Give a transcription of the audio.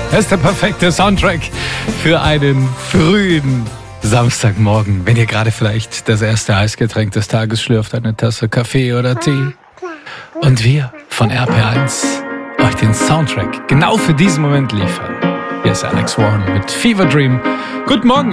Das ist der perfekte Soundtrack für einen frühen Samstagmorgen. Wenn ihr gerade vielleicht das erste Eisgetränk des Tages schlürft, eine Tasse Kaffee oder Tee. Und wir von RPR1 euch den Soundtrack genau für diesen Moment liefern. Hier ist Alex Warren mit Fever Dream. Guten Morgen.